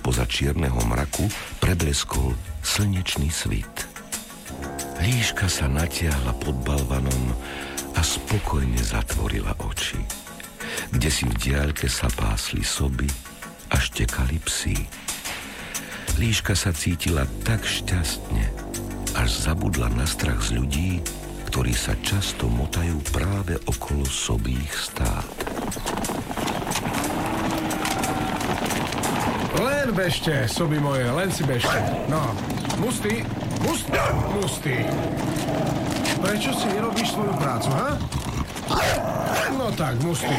Spoza čierneho mraku prebleskol slnečný svit. Líška sa natiahla pod balvanom a spokojne zatvorila oči. Kdesi v diaľke sa pásli soby a štekali psi. Líška sa cítila tak šťastne, až zabudla na strach z ľudí, ktorí sa často motajú práve okolo sobých stád. Len bežte, soby moje, len si bežte. No, Musty. Prečo si nerobíš svoju prácu, ha? No tak, Musty.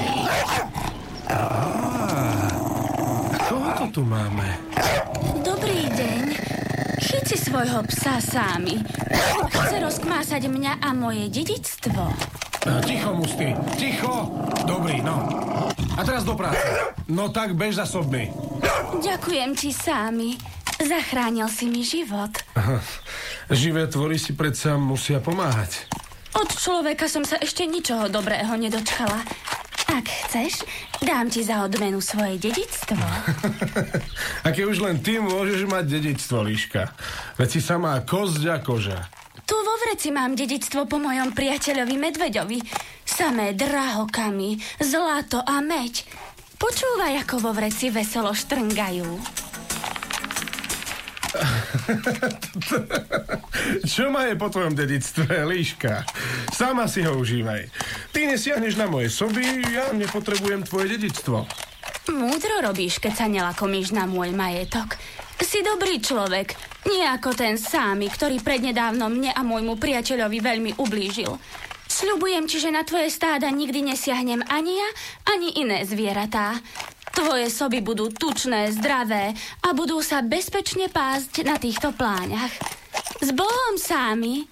Koho to tu máme? Dobrý deň. Chyť si svojho psa sami. Chce rozkmásať mňa a moje dedičstvo. Ticho, Musty, ticho. Dobrý, no. A teraz do práce. No tak bež za sobmi. Ďakujem ti, Sámi. Zachránil si mi život. Živé tvory si predsa musia pomáhať. Od človeka som sa ešte ničoho dobrého nedočkala. Ak chceš, dám ti za odmenu svoje dedičstvo. A keď už len ty môžeš mať dedičstvo, Líška. Veď si samá kosť a koža. Tu vo vreci mám dedičstvo po mojom priateľovi Medveďovi. Samé drahokamy, zlato a meď. Počúvaj, ako vo vreci veselo štrngajú. Čo má je po tvojom dedičstve, Líška? Sama si ho užívaj. Ty nesiahneš na moje soby, ja nepotrebujem tvoje dedičstvo. Múdro robíš, keď sa nelakomíš na môj majetok. Si dobrý človek, nie ako ten Sámi, ktorý prednedávno mne a môjmu priateľovi veľmi ublížil. Sľubujem ti, že na tvoje stáda nikdy nesiahnem ani ja, ani iné zvieratá. Tvoje soby budú tučné, zdravé a budú sa bezpečne pásť na týchto pláňach. S Bohom, Sámi!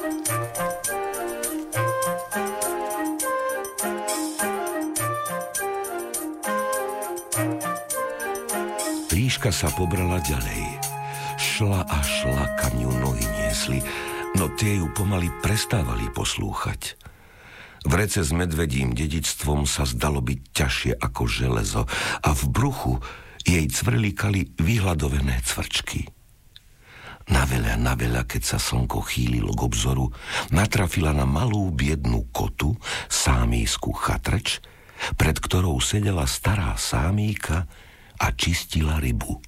Líška sa pobrala ďalej. Šla a šla, kam ju nohy niesli, no tie ju pomaly prestávali poslúchať. Vrece s medvedím dedičstvom sa zdalo byť ťažšie ako železo a v bruchu jej cvrlikali vyhľadovené cvrčky. Naveľa, keď sa slnko chýlilo k obzoru, natrafila na malú biednú kotu, sámísku chatrč, pred ktorou sedela stará sámíka a čistila rybu.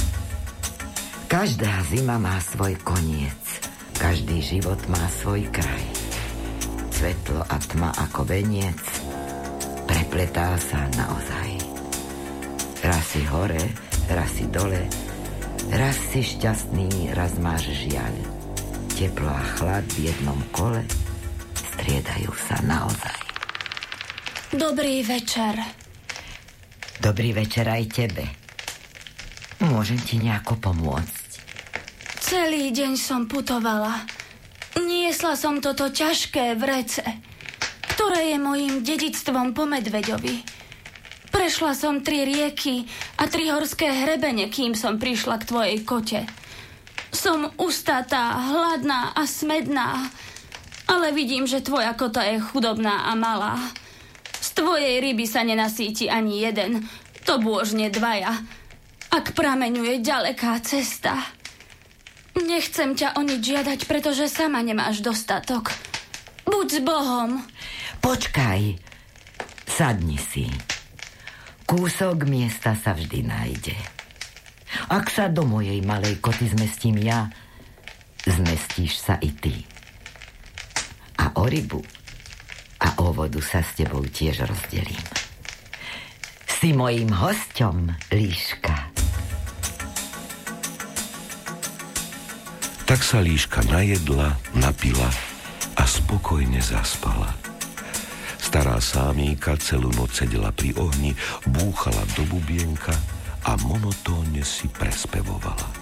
Každá zima má svoj koniec, každý život má svoj kraj. Svetlo a tma ako veniec prepletá sa naozaj. Raz si hore, raz si dole, raz si šťastný, raz máš žiaľ. Teplo a chlad v jednom kole striedajú sa naozaj. Dobrý večer. Dobrý večer aj tebe. Môžem ti nejako pomôcť? Celý deň som putovala. Niesla som toto ťažké vrece, ktoré je mojím dedičstvom po Medveďovi. Prešla som 3 rieky a 3 horské hrebene, kým som prišla k tvojej kote. Som ustatá, hladná a smedná, ale vidím, že tvoja kota je chudobná a malá. Z tvojej ryby sa nenasíti ani jeden, to bôžne 2, ak prameňuje ďaleká cesta. Nechcem ťa o nič žiadať, pretože sama nemáš dostatok. Buď s Bohom. Počkaj, sadni si. Kúsok miesta sa vždy nájde. Ak sa do mojej malej koty zmestím ja, zmestíš sa i ty. A o rybu a o vodu sa s tebou tiež rozdelím. Si mojím hosťom, Líška. Tak sa Líška najedla, napila a spokojne zaspala. Stará sámíka celú noc sedela pri ohni, búchala do bubienka a monotónne si prespevovala.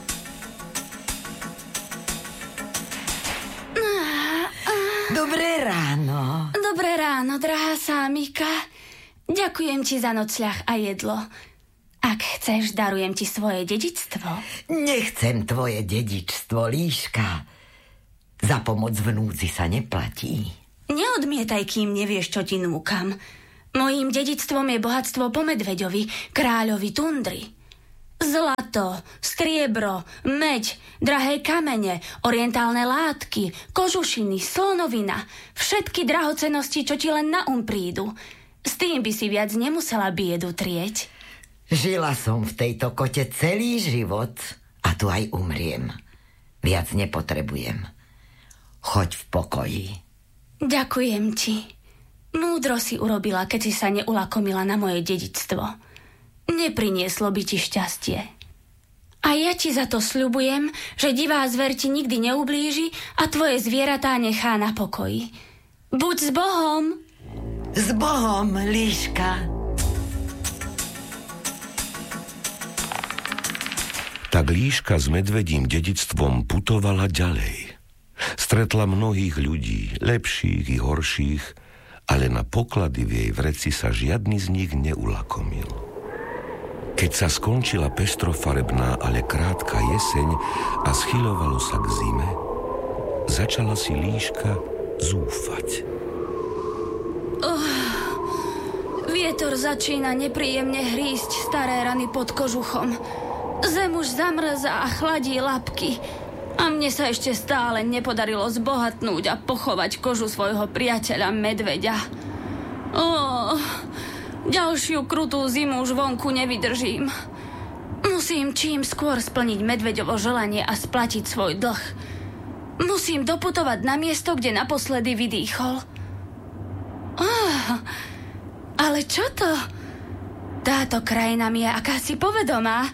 Dobré ráno. Dobré ráno, drahá sámika. Ďakujem ti za nocľah a jedlo. Ak chceš, darujem ti svoje dedičstvo. Nechcem tvoje dedičstvo, Líška. Za pomoc v núdzi sa neplatí. Neodmietaj, kým nevieš, čo ti núkam. Mojím dedičstvom je bohatstvo po Medveďovi, kráľovi tundry. Zlato, striebro, meď, drahé kamene, orientálne látky, kožušiny, slonovina, všetky drahocennosti, čo ti len na prídu. S tým by si viac nemusela biedu trieť. Žila som v tejto kote celý život a tu aj umriem. Viac nepotrebujem. Choď v pokoji. Ďakujem ti. Múdro si urobila, keď si sa neulakomila na moje dedičstvo. Neprinieslo by ti šťastie. A ja ti za to sľubujem, že divá zver ti nikdy neublíži a tvoje zvieratá nechá na pokoji. Buď s Bohom! S Bohom, Líška! Tak Líška s medvedím dedičstvom putovala ďalej. Stretla mnohých ľudí, lepších i horších, ale na poklady v jej vreci sa žiadny z nich neulakomil. Keď sa skončila pestrofarebná, ale krátka jeseň a schyľovalo sa k zime, začala si Líška zúfať. Vietor začína nepríjemne hrísť staré rany pod kožuchom. Zem už zamrzá a chladí labky. A mne sa ešte stále nepodarilo zbohatnúť a pochovať kožu svojho priateľa medveďa. Ďalšiu krutú zimu už vonku nevydržím. Musím čím skôr splniť medveďovo želanie a splatiť svoj dlh. Musím doputovať na miesto, kde naposledy vydýchol. Ale čo to? Táto krajina mi je akási povedomá.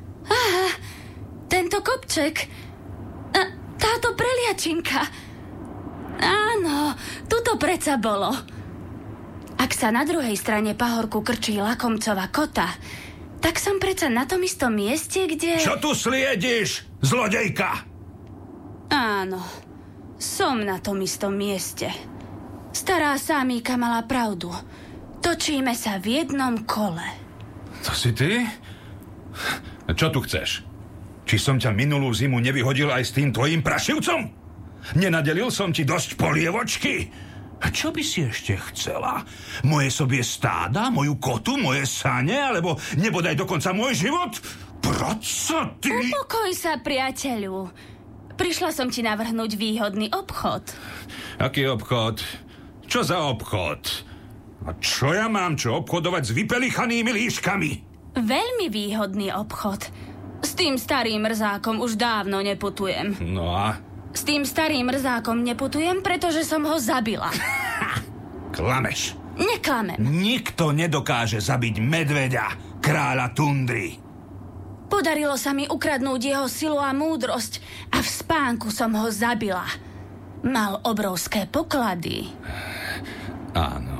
Tento kopček. Táto preliačinka. Áno, tuto predsa bolo. Ak sa na druhej strane pahorku krčí lakomcová kota, tak som predsa na tom istom mieste, kde... Čo tu sliediš, zlodejka? Áno, som na tom istom mieste. Stará sámíka mala pravdu. Točíme sa v jednom kole. To si ty? Čo tu chceš? Či som ťa minulú zimu nevyhodil aj s tým tvojim prašivcom? Nenadelil som ti dosť polievočky? A čo by si ešte chcela? Moje sobie stáda, moju kotu, moje sane, alebo nebodaj dokonca môj život? Proč ty? Upokoj sa, priateľu. Prišla som ti navrhnúť výhodný obchod. Aký obchod? Čo za obchod? A čo ja mám čo obchodovať s vypelichanými líškami? Veľmi výhodný obchod. S tým starým mrzákom už dávno neputujem. No a? S tým starým mrzákom neputujem, pretože som ho zabila. Klameš. Neklamem. Nikto nedokáže zabiť medveďa, kráľa tundry. Podarilo sa mi ukradnúť jeho silu a múdrosť a v spánku som ho zabila. Mal obrovské poklady. Áno.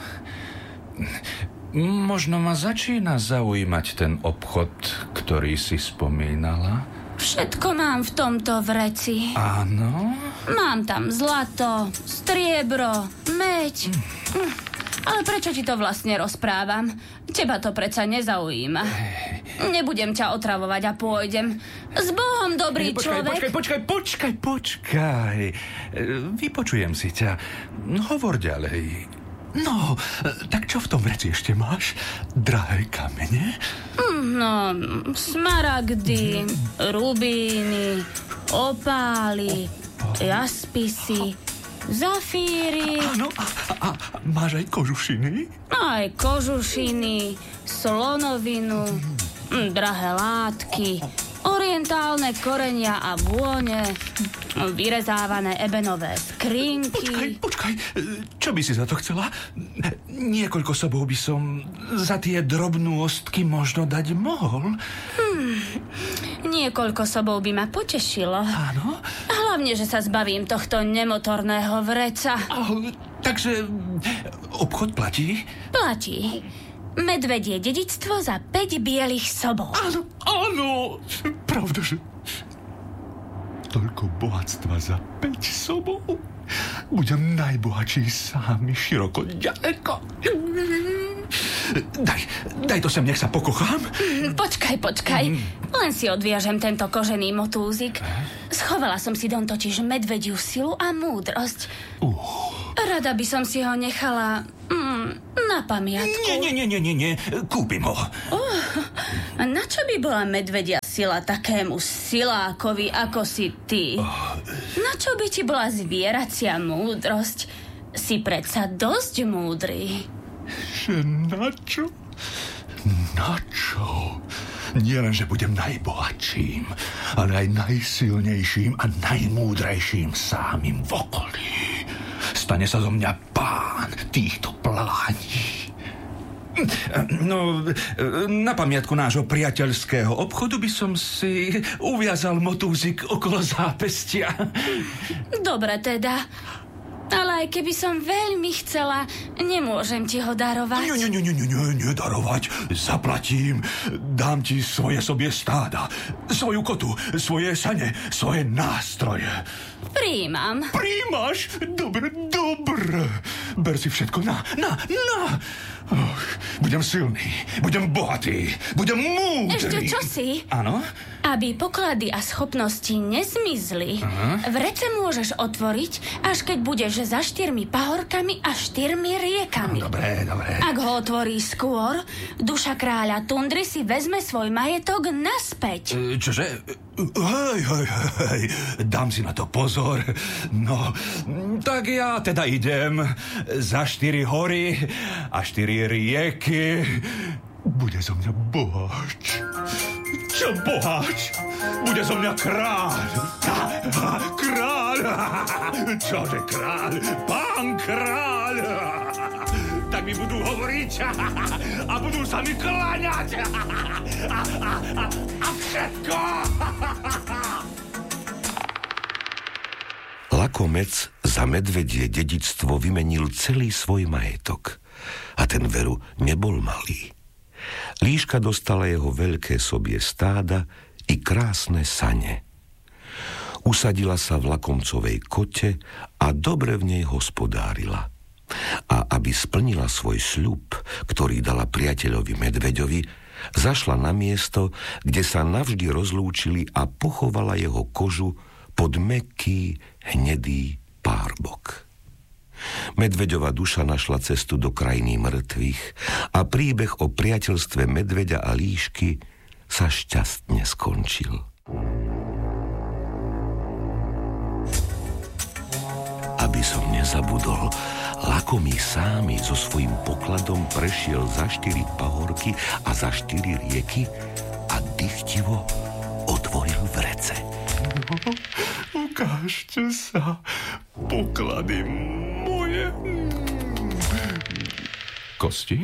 Možno ma začína zaujímať ten obchod, ktorý si spomínala. Všetko mám v tomto vreci. Áno? Mám tam zlato, striebro, meď. Ale prečo ti to vlastne rozprávam? Teba to predsa nezaujíma. Nebudem ťa otravovať a pôjdem. S Bohom, dobrý človek. Počkaj. Vypočujem si ťa. Hovor ďalej. No, tak čo v tom vreci ešte máš? Drahé kamene? No, smaragdy, rubíny, opály, jaspisy, zafíry. Áno, a máš aj kožušiny? Aj kožušiny, slonovinu, drahé látky, orientálne korenia a vône, vyrezávané ebenové skrinky. Počkaj, čo by si za to chcela? Niekoľko sobov by som za tie drobnostky možno dať mohol. Niekoľko sobov by ma potešilo. Áno? Hlavne, že sa zbavím tohto nemotorného vreca. Takže obchod platí? Platí. Medvedie dedičstvo za 5 bielých sobov. Áno, pravda, že toľko bohatstva za 5 sobov? Budem najbohatší sám, široko, ďaleko. Daj to sem, nech sa pokochám. Počkaj. Len si odviažem tento kožený motúzik. Schovala som si dom totiž medvediu silu a múdrosť. Rada by som si ho nechala na pamiatku. Nie. Kúpim ho. A na čo by bola medvedia sila takému silákovi, ako si ty? Na čo by ti bola zvieracia múdrosť? Si predsa dosť múdry. Na čo? Na čo? Nie len, že budem najbohatším, ale aj najsilnejším a najmúdrejším sámim v okolí. Stane sa zo mňa pán týchto plání. No, na pamiatku nášho priateľského obchodu by som si uviazal motúzik okolo zápestia. Dobre teda. Ale aj keby som veľmi chcela, nemôžem ti ho darovať. Nie, darovať. Zaplatím. Dám ti svoje sobie stáda, svoju kotu, svoje sane, svoje nástroje. Príjmam. Príjmaš? Dobre. Ber si všetko na. Budem silný, budem bohatý, budem múdry. Ešte čosi? Áno? Aby poklady a schopnosti nezmizli, vrece môžeš otvoriť, až keď budeš za 4 pahorkami a 4 riekami. Dobre. Ak ho otvoríš skôr, duša kráľa Tundry si vezme svoj majetok naspäť. Čože? Hej, dám si na to pozor. No, tak ja teda idem za 4 hory a 4 rieky. Bude zo mňa boháč. Čo boháč? Bude zo mňa kráľ. Kráľ. Čože kráľ? Pán kráľ. Tak mi budú hovoriť a budú sa mi kláňať. A všetko. Lakomec za medvedie dedičstvo vymenil celý svoj majetok. A ten veru nebol malý. Líška dostala jeho veľké sobie stáda i krásne sane. Usadila sa v lakomcovej kote a dobre v nej hospodárila. A aby splnila svoj sľub, ktorý dala priateľovi medveďovi, zašla na miesto, kde sa navždy rozlúčili a pochovala jeho kožu pod mäkký, hnedý párbok. Medveďova duša našla cestu do krajiny mŕtvych a príbeh o priateľstve medveďa a líšky sa šťastne skončil. Aby som nezabudol, lakomý sámy so svojím pokladom prešiel za 4 pahorky a za 4 rieky a dychtivo otvoril vrece. Ukážte sa, poklady moje. Kosti?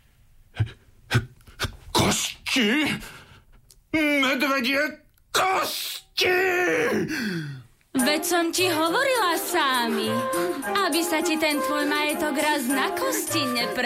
Kosti? Medvedie kosti! Veď som ti hovorila, Sámi, aby sa ti ten tvoj majetok raz na kosti